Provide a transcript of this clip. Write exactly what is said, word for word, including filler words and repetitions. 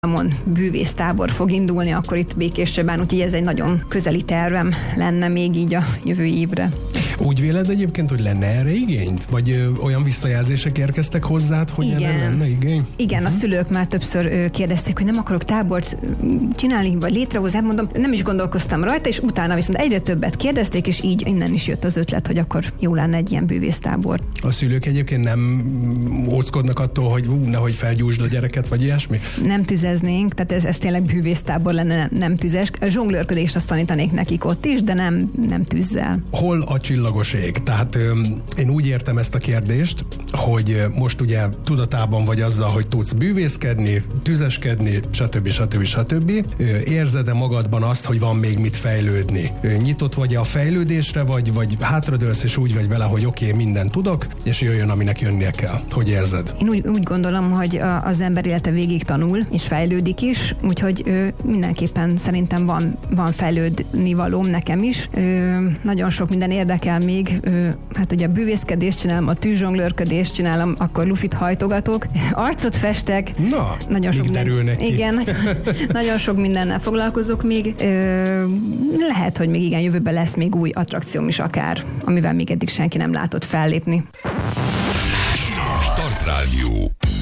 Mon bűvésztábor fog indulni, akkor itt Békéscsabán, úgyhogy ez egy nagyon közeli tervem lenne még így a jövő évre. Úgy véled egyébként, hogy lenne erre igény? Vagy ö, olyan visszajelzések érkeztek hozzád, hogy Igen. erre lenne igény? Igen, uh-huh. A szülők már többször ö, kérdezték, hogy nem akarok tábort csinálni, vagy létrehozni, mondom, nem is gondolkoztam rajta, és utána viszont egyre többet kérdezték, és így innen is jött az ötlet, hogy akkor jó lenne egy ilyen bűvésztábor. A szülők egyébként nem óckodnak attól, hogy ú, nehogy felgyújtsd a gyereket, vagy ilyesmi? Nem tüzeznénk, tehát ez, ez tényleg bűvésztábor lenne, nem, nem tüzes. A zsonglőrködést azt tanítanék nekik ott is, de nem, nem tűzzel. Hol a csillagos ég? Tehát ö, én úgy értem ezt a kérdést, hogy most ugye tudatában vagy azzal, hogy tudsz bűvészkedni, tüzeskedni, stb. stb. stb. Érzed-e magadban azt, hogy van még mit fejlődni? Nyitott vagy a fejlődésre, vagy, vagy hátradőlsz, és úgy vagy vele, hogy oké, okay, mindent tudok, és jöjjön, aminek jönnie kell. Hogy érzed? Én úgy, úgy gondolom, hogy a, az ember élete végig tanul, és fejlődik is, úgyhogy ö, mindenképpen szerintem van, van fejlődni valóm nekem is. Ö, nagyon sok minden érdekel még. Ö, hát ugye a bűvészkedést csinálom, a tűzsonglőrködést csinálom, akkor lufit hajtogatok, arcot festek. Na, nagyon sok derülnek ki. Igen, nagyon, nagyon sok mindennel foglalkozok még. Ö, lehet, hogy még igen, jövőben lesz még új attrakcióm is akár, amivel még eddig senki nem látott fellépni. Startrádió.